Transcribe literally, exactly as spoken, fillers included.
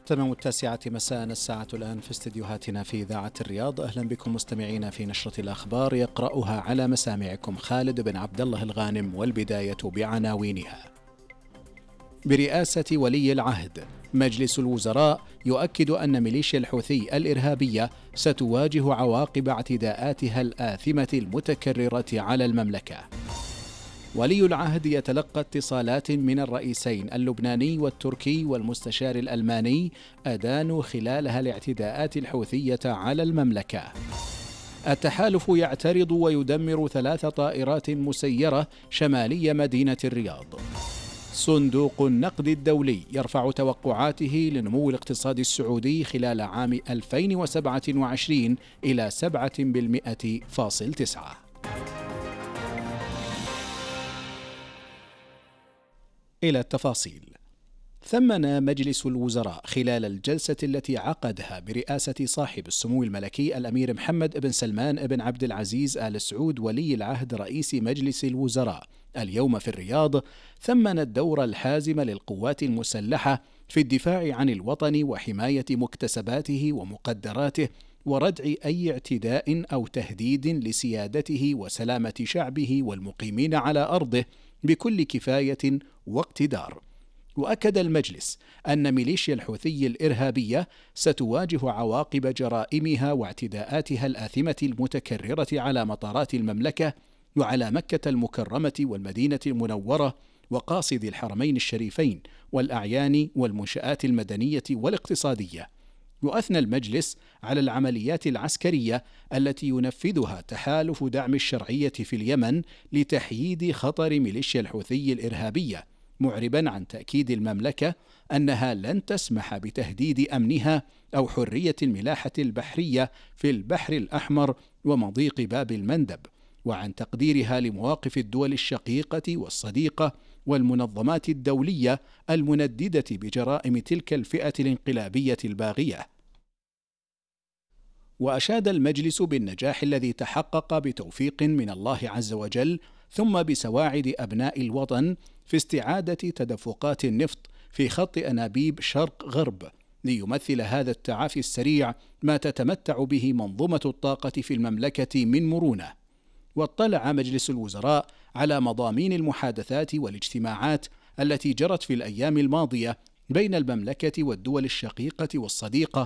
تمام التاسعة مساء الساعة الآن في استديوهاتنا في إذاعة الرياض. أهلا بكم مستمعينا في نشرة الأخبار يقرأها على مسامعكم خالد بن عبد الله الغانم، والبداية بعناوينها. برئاسة ولي العهد، مجلس الوزراء يؤكد أن ميليشيا الحوثي الإرهابية ستواجه عواقب اعتداءاتها الآثمة المتكررة على المملكة. ولي العهد يتلقى اتصالات من الرئيسين اللبناني والتركي والمستشار الألماني أدانوا خلالها الاعتداءات الحوثية على المملكة. التحالف يعترض ويدمر ثلاث طائرات مسيرة شمالي مدينة الرياض. صندوق النقد الدولي يرفع توقعاته لنمو الاقتصاد السعودي خلال عام ألفين وسبعة وعشرين إلى سبعة بالمئة فاصل تسعة. إلى التفاصيل. ثمن مجلس الوزراء خلال الجلسة التي عقدها برئاسة صاحب السمو الملكي الأمير محمد بن سلمان بن عبد العزيز آل سعود ولي العهد رئيس مجلس الوزراء اليوم في الرياض، ثمن الدور الحازم للقوات المسلحة في الدفاع عن الوطن وحماية مكتسباته ومقدراته وردع أي اعتداء أو تهديد لسيادته وسلامة شعبه والمقيمين على أرضه بكل كفاية واقتدار. وأكد المجلس أن ميليشيا الحوثي الإرهابية ستواجه عواقب جرائمها واعتداءاتها الآثمة المتكررة على مطارات المملكة وعلى مكة المكرمة والمدينة المنورة وقاصد الحرمين الشريفين والأعيان والمنشآت المدنية والاقتصادية. وأثنى المجلس على العمليات العسكرية التي ينفذها تحالف دعم الشرعية في اليمن لتحييد خطر ميليشيا الحوثي الإرهابية، معربا عن تأكيد المملكة أنها لن تسمح بتهديد أمنها أو حرية الملاحة البحرية في البحر الأحمر ومضيق باب المندب، وعن تقديرها لمواقف الدول الشقيقة والصديقة والمنظمات الدولية المنددة بجرائم تلك الفئة الانقلابية الباغية. وأشاد المجلس بالنجاح الذي تحقق بتوفيق من الله عز وجل ثم بسواعد أبناء الوطن في استعادة تدفقات النفط في خط أنابيب شرق غرب، ليمثل هذا التعافي السريع ما تتمتع به منظومة الطاقة في المملكة من مرونة. واطلع مجلس الوزراء على مضامين المحادثات والاجتماعات التي جرت في الأيام الماضية بين المملكة والدول الشقيقة والصديقة